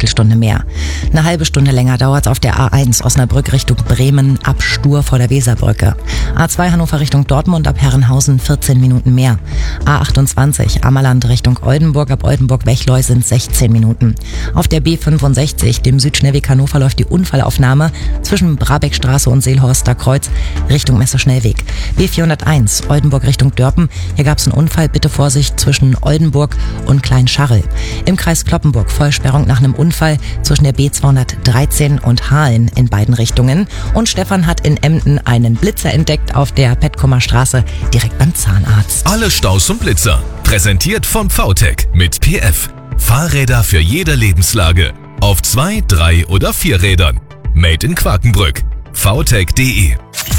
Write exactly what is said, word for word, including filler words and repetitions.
Viertelstunde mehr. Eine halbe Stunde länger dauert es auf der A eins Osnabrück Richtung Bremen ab Stur vor der Weserbrücke. A zwei Hannover Richtung Dortmund ab Herrenhausen vierzehn Minuten mehr. A achtundzwanzig Ammerland Richtung Oldenburg ab Oldenburg-Wechleu sind sechzehn Minuten. Auf der B fünfundsechzig, dem Südschnellweg Hannover, läuft die Unfallaufnahme zwischen Brabeckstraße und Seelhorster Kreuz Richtung Messerschnellweg. B vierhunderteins Oldenburg Richtung Dörpen. Hier gab es einen Unfall. Bitte Vorsicht zwischen Oldenburg und Kleinscharrel. Im Kreis Cloppenburg Vollsperrung nach einem Unfall zwischen der B zweihundertdreizehn und Hahlen in beiden Richtungen. Und Stefan hat in Emden einen Blitzer entdeckt auf der Petkomer Straße direkt beim Zahnarzt. Alle Staus und Blitzer. Präsentiert von VTech mit P F. Fahrräder für jede Lebenslage. Auf zwei, drei oder vier Rädern. Made in Quakenbrück. vtech punkt de